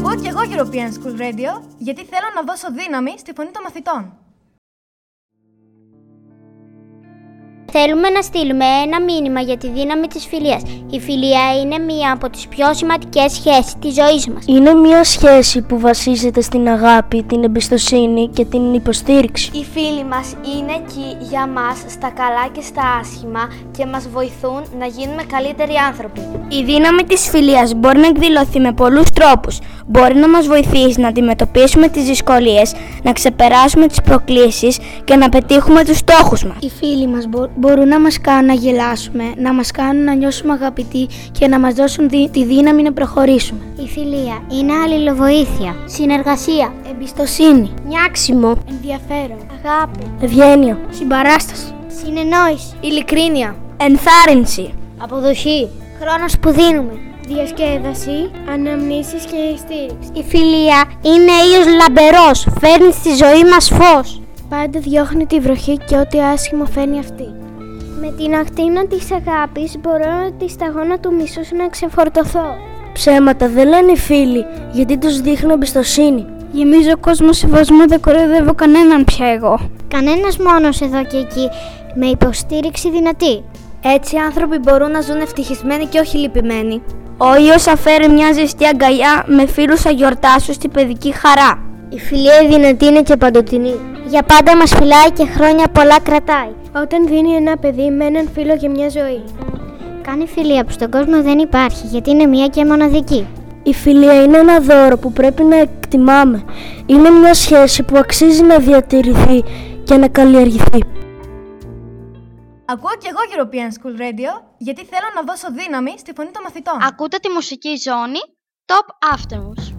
Ακούω κι εγώ European School Radio, γιατί θέλω να δώσω δύναμη στη φωνή των μαθητών. Θέλουμε να στείλουμε ένα μήνυμα για τη δύναμη της φιλίας. Η φιλία είναι μία από τις πιο σημαντικές σχέσεις της ζωής μας. Είναι μία σχέση που βασίζεται στην αγάπη, την εμπιστοσύνη και την υποστήριξη. Οι φίλοι μας είναι εκεί για μας στα καλά και στα άσχημα και μας βοηθούν να γίνουμε καλύτεροι άνθρωποι. Η δύναμη της φιλίας μπορεί να εκδηλωθεί με πολλούς τρόπους. Μπορεί να μας βοηθήσει να αντιμετωπίσουμε τις δυσκολίες, να ξεπεράσουμε τις προκλήσεις και να πετύχουμε τους στόχους μας. Οι φίλοι μας μπορούν να μας κάνουν να γελάσουμε, να μας κάνουν να νιώσουμε αγαπητοί και να μας δώσουν τη δύναμη να προχωρήσουμε. Η φιλία είναι αλληλοβοήθεια, συνεργασία, εμπιστοσύνη, νιάξιμο, ενδιαφέρον, αγάπη, ευγένεια, συμπαράσταση, συνεννόηση, ειλικρίνεια, ενθάρρυνση, αποδοχή, χρόνος που δίνουμε, διασκέδαση, αναμνήσεις και στήριξη. Η φιλία είναι ήλιος λαμπερός, φέρνει στη ζωή μας φως. Πάντα διώχνει τη βροχή και ό,τι άσχημο φέρνει αυτή. Με την ακτίνα της αγάπης μπορώ να τη σταγόνα του μίσους να ξεφορτωθώ. Ψέματα δεν λένε οι φίλοι, γιατί τους δείχνω εμπιστοσύνη. Γεμίζω κόσμο σεβασμό, δεν κοροϊδεύω κανέναν πια εγώ. Κανένας μόνος εδώ και εκεί, με υποστήριξη δυνατή. Έτσι οι άνθρωποι μπορούν να ζουν ευτυχισμένοι και όχι λυπημένοι. Ο ήλιος θα φέρει μια ζεστή αγκαλιά, με φίλους θα γιορτάσουν στην παιδική χαρά. Η φιλία δυνατή είναι και παντοτινή. Για πάντα μας φυλάει και χρόνια πολλά κρατάει. Όταν δίνει ένα παιδί με έναν φίλο για μια ζωή. Κάνει φιλία που στον κόσμο δεν υπάρχει, γιατί είναι μία και μοναδική. Η φιλία είναι ένα δώρο που πρέπει να εκτιμάμε. Είναι μια σχέση που αξίζει να διατηρηθεί και να καλλιεργηθεί. Ακούω κι εγώ European School Radio, γιατί θέλω να δώσω δύναμη στη φωνή των μαθητών. Ακούτε τη μουσική ζώνη Top Afternoons.